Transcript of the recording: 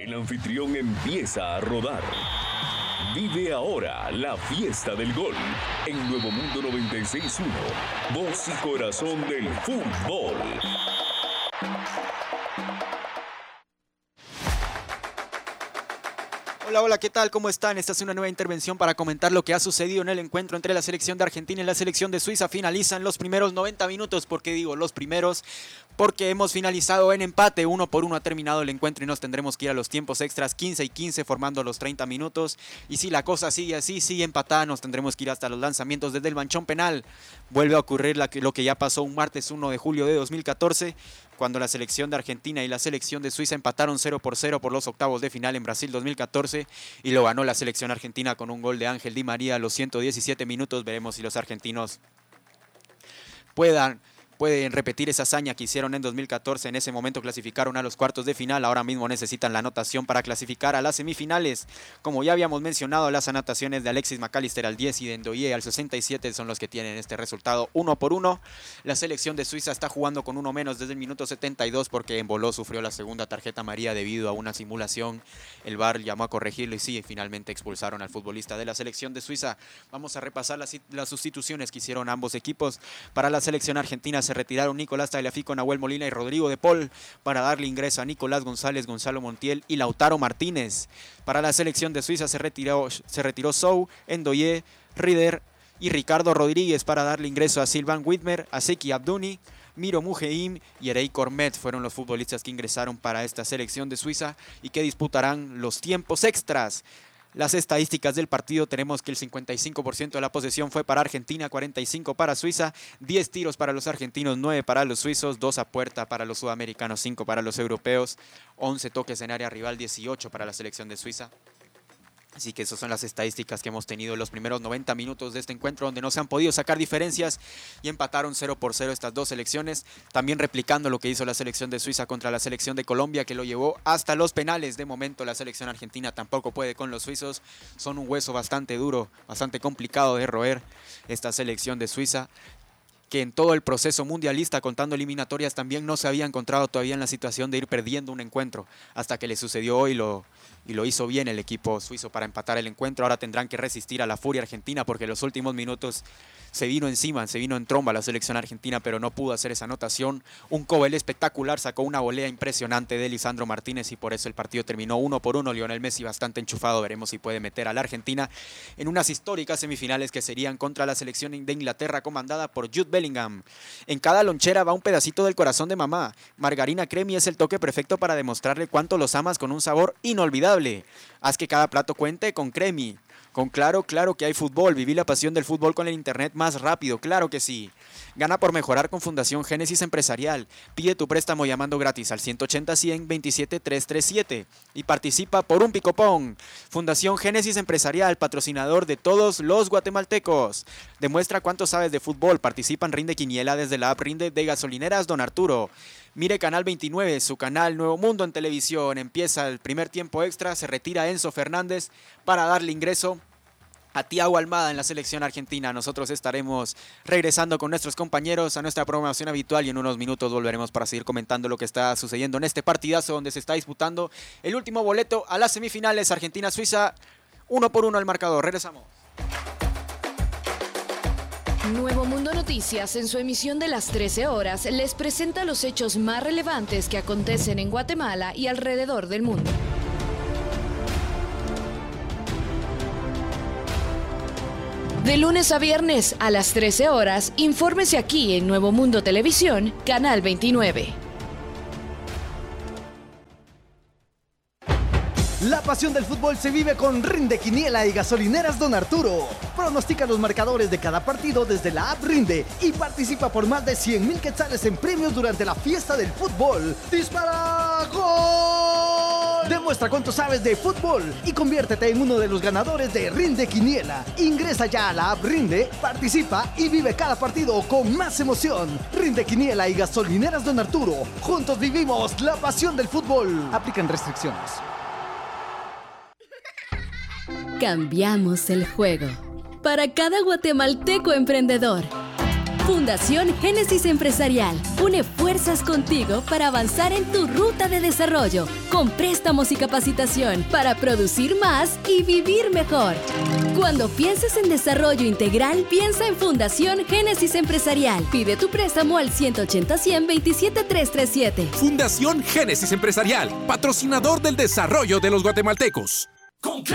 El anfitrión empieza a rodar. Vive ahora la fiesta del gol en Nuevo Mundo 96.1, voz y corazón del fútbol. Hola, ¿qué tal? ¿Cómo están? Esta es una nueva intervención para comentar lo que ha sucedido en el encuentro entre la selección de Argentina y la selección de Suiza. Finalizan los primeros 90 minutos. ¿Por qué digo los primeros? Porque hemos finalizado en empate, 1-1 ha terminado el encuentro y nos tendremos que ir a los tiempos extras 15 y 15 formando los 30 minutos. Y si la cosa sigue así, sigue empatada, nos tendremos que ir hasta los lanzamientos desde el manchón penal. Vuelve a ocurrir lo que ya pasó un martes 1 de julio de 2014, cuando la selección de Argentina y la selección de Suiza empataron 0-0 por los octavos de final en Brasil 2014 y lo ganó la selección argentina con un gol de Ángel Di María a los 117 minutos. Veremos si los argentinos pueden repetir esa hazaña que hicieron en 2014. En ese momento clasificaron a los cuartos de final. Ahora mismo necesitan la anotación para clasificar a las semifinales. Como ya habíamos mencionado, las anotaciones de Alexis McAllister al 10 y de Ndoye al 67 son los que tienen este resultado 1-1. La selección de Suiza está jugando con uno menos desde el minuto 72 porque Embolo sufrió la segunda tarjeta amarilla debido a una simulación. El VAR llamó a corregirlo y sí, finalmente expulsaron al futbolista de la selección de Suiza. Vamos a repasar las sustituciones que hicieron ambos equipos. Para la selección argentina se retiraron Nicolás Tagliafico, Nahuel Molina y Rodrigo de Paul para darle ingreso a Nicolás González, Gonzalo Montiel y Lautaro Martínez. Para la selección de Suiza se retiró Sou, Ndoye, Rieder y Ricardo Rodríguez para darle ingreso a Sylvain Widmer, a Zeki Abdouni, Miro Muheim y Erei Cormet. Fueron los futbolistas que ingresaron para esta selección de Suiza y que disputarán los tiempos extras. Las estadísticas del partido: tenemos que el 55% de la posesión fue para Argentina, 45% para Suiza, 10 tiros para los argentinos, 9 para los suizos, 2 a puerta para los sudamericanos, 5 para los europeos, 11 toques en área rival, 18 para la selección de Suiza. Así que esas son las estadísticas que hemos tenido en los primeros 90 minutos de este encuentro, donde no se han podido sacar diferencias y empataron 0-0 estas dos selecciones. También replicando lo que hizo la selección de Suiza contra la selección de Colombia, que lo llevó hasta los penales. De momento la selección argentina tampoco puede con los suizos. Son un hueso bastante duro, bastante complicado de roer esta selección de Suiza, que en todo el proceso mundialista, contando eliminatorias, también no se había encontrado todavía en la situación de ir perdiendo un encuentro, hasta que le sucedió hoy y lo hizo bien el equipo suizo para empatar el encuentro. Ahora tendrán que resistir a la furia argentina porque en los últimos minutos se vino encima, se vino en tromba la selección argentina, pero no pudo hacer esa anotación. Un Cobel espectacular sacó una volea impresionante de Lisandro Martínez y por eso el partido terminó 1-1. Lionel Messi bastante enchufado. Veremos si puede meter a la Argentina en unas históricas semifinales que serían contra la selección de Inglaterra comandada por Jude Bellingham. En cada lonchera va un pedacito del corazón de mamá. Margarina Cremi es el toque perfecto para demostrarle cuánto los amas con un sabor inolvidable. Haz que cada plato cuente con Cremi. Con Claro que hay fútbol. Viví la pasión del fútbol con el internet más rápido. Claro que sí. Gana por mejorar con Fundación Génesis Empresarial. Pide tu préstamo llamando gratis al 180-100-27-337 y participa por un picopón. Fundación Génesis Empresarial, patrocinador de todos los guatemaltecos. Demuestra cuánto sabes de fútbol. Participa en Rinde Quiniela desde la app Rinde de Gasolineras Don Arturo. Mire Canal 29, su canal Nuevo Mundo en televisión. Empieza el primer tiempo extra, se retira Enzo Fernández para darle ingreso a Thiago Almada en la selección argentina. Nosotros estaremos regresando con nuestros compañeros a nuestra programación habitual y en unos minutos volveremos para seguir comentando lo que está sucediendo en este partidazo donde se está disputando el último boleto a las semifinales. Argentina-Suiza, 1-1 el marcador. Regresamos. Nuevo Mundo Noticias, en su emisión de las 13 horas, les presenta los hechos más relevantes que acontecen en Guatemala y alrededor del mundo. De lunes a viernes a las 13 horas, infórmese aquí en Nuevo Mundo Televisión, Canal 29. La pasión del fútbol se vive con Rinde Quiniela y Gasolineras Don Arturo. Pronostica los marcadores de cada partido desde la app Rinde y participa por más de 100,000 quetzales en premios durante la fiesta del fútbol. ¡Dispara! ¡Gol! Demuestra cuánto sabes de fútbol y conviértete en uno de los ganadores de Rinde Quiniela. Ingresa ya a la app Rinde, participa y vive cada partido con más emoción. Rinde Quiniela y Gasolineras Don Arturo. Juntos vivimos la pasión del fútbol. Aplican restricciones. Cambiamos el juego para cada guatemalteco emprendedor. Fundación Génesis Empresarial une fuerzas contigo para avanzar en tu ruta de desarrollo, con préstamos y capacitación para producir más y vivir mejor. Cuando pienses en desarrollo integral, piensa en Fundación Génesis Empresarial. Pide tu préstamo al 180-100-27-337. Fundación Génesis Empresarial, patrocinador del desarrollo de los guatemaltecos.